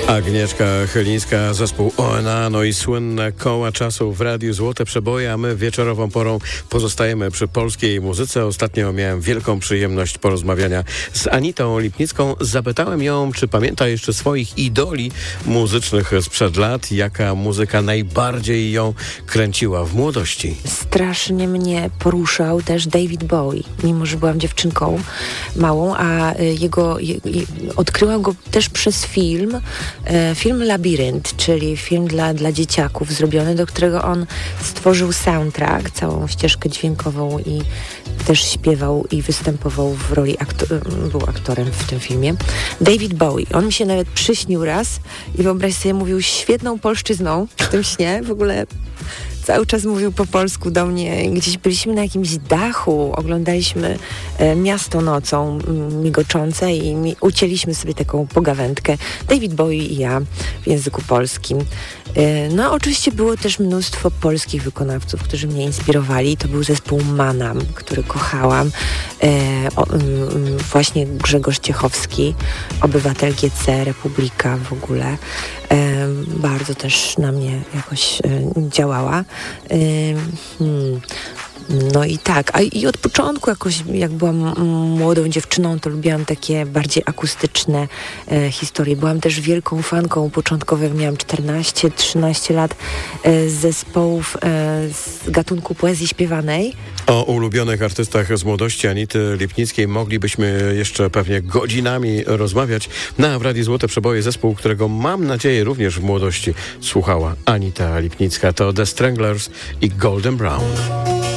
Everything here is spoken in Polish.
Agnieszka Chylińska, zespół ONA, no i słynne koła czasu w radiu Złote Przeboje, a my wieczorową porą pozostajemy przy polskiej muzyce. Ostatnio miałem wielką przyjemność porozmawiania z Anitą Lipnicką. Zapytałem ją, czy pamięta jeszcze swoich idoli muzycznych sprzed lat, jaka muzyka najbardziej ją kręciła w młodości. Strasznie mnie poruszał też David Bowie, mimo że byłam dziewczynką małą, a odkryłam go też przez film Labirynt, czyli film dla dzieciaków zrobiony, do którego on stworzył soundtrack, całą ścieżkę dźwiękową i też śpiewał i występował w roli, był aktorem w tym filmie. David Bowie, on mi się nawet przyśnił raz i wyobraź sobie, mówił świetną polszczyzną w tym śnie, w ogóle cały czas mówił po polsku do mnie. Gdzieś byliśmy na jakimś dachu, oglądaliśmy miasto nocą migoczące i ucięliśmy sobie taką pogawędkę. David Bowie i ja w języku polskim. No oczywiście było też mnóstwo polskich wykonawców, którzy mnie inspirowali. To był zespół Manam, który kochałam. Właśnie Grzegorz Ciechowski, Obywatel GC, Republika w ogóle. Bardzo też na mnie jakoś działała. No i tak, i od początku jakoś, jak byłam młodą dziewczyną, to lubiłam takie bardziej akustyczne historie. Byłam też wielką fanką początkowo, jak miałam 14-13 lat, zespołów z gatunku poezji śpiewanej. O ulubionych artystach z młodości Anity Lipnickiej moglibyśmy jeszcze pewnie godzinami rozmawiać. W Radiu Złote Przeboje zespół, którego mam nadzieję również w młodości słuchała Anita Lipnicka. To The Stranglers i Golden Brown.